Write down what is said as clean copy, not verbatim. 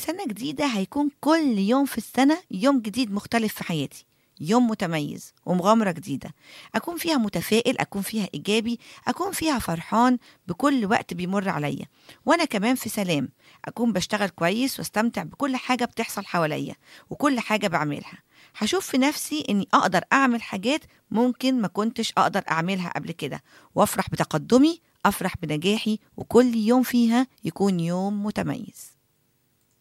سنة جديدة هيكون كل يوم في السنة يوم جديد مختلف في حياتي، يوم متميز ومغامرة جديدة أكون فيها متفائل، أكون فيها إيجابي، أكون فيها فرحان بكل وقت بيمر عليا، وأنا كمان في سلام، أكون بشتغل كويس واستمتع بكل حاجة بتحصل حواليا وكل حاجة بعملها. هشوف في نفسي إني أقدر أعمل حاجات ممكن ما كنتش أقدر أعملها قبل كده، وأفرح بتقدمي، أفرح بنجاحي، وكل يوم فيها يكون يوم متميز.